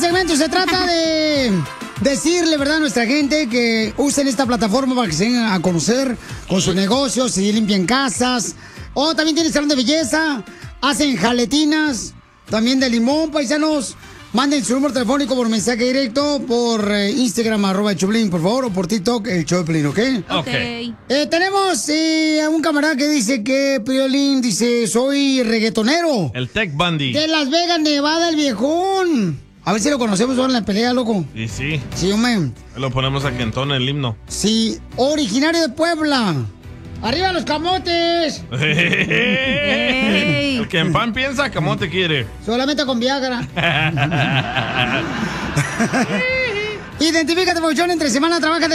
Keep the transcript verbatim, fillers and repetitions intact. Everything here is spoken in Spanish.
segmento se trata de decirle, ¿verdad?, a nuestra gente que usen esta plataforma para que se den a conocer con sus negocios, si limpian casas, o también tienen salón de belleza, hacen jaletinas, también de limón, paisanos. Manden su número telefónico por mensaje directo, por eh, Instagram, arroba el Choplin, por favor, o por TikTok, el Choplin, ¿ok? Ok. Eh, tenemos eh, a un camarada que dice que, Piolín, dice, soy reggaetonero. El Tech Bundy. De Las Vegas, Nevada, el viejón. A ver si lo conocemos ahora en la pelea, loco. Y sí. Sí, hombre. Lo ponemos aquí en tono el himno. Sí, originario de Puebla. ¡Arriba los camotes! El que en pan piensa, camote quiere. Solamente con Viagra. Identifícate, Pauchón, entre semana trabaja de